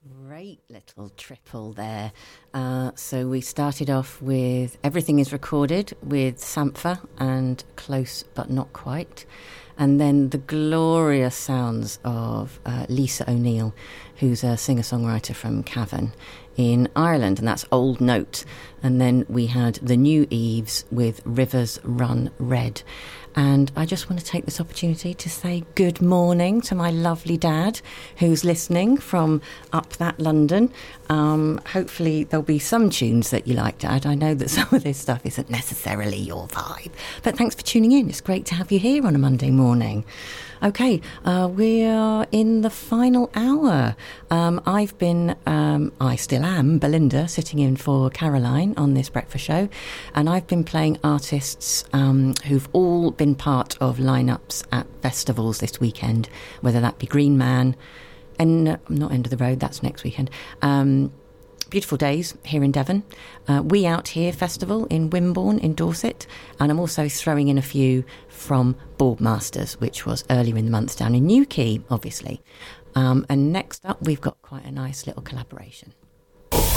Great little triple there. So we started off with Everything is Recorded with Sampha and Close But Not Quite. And then the glorious sounds of Lisa O'Neill, who's a singer-songwriter from Cavan in Ireland, and that's Old Note. And then we had the New Eves with Rivers Run Red. And I just want to take this opportunity to say good morning to my lovely dad who's listening from up that London. Hopefully there'll be some tunes that you like, Dad. I know that some of this stuff isn't necessarily your vibe, but thanks for tuning in. It's great to have you here on a Monday morning. Okay, we are in the final hour. I still am Belinda, sitting in for Caroline on this breakfast show, and I've been playing artists who've all been part of lineups at festivals this weekend, whether that be Green Man, and not End of the Road, that's next weekend. Beautiful Days here in Devon, We Out Here Festival in Wimborne in Dorset, and I'm also throwing in a few from Boardmasters, which was earlier in the month down in Newquay, obviously. And next up, we've got quite a nice little collaboration.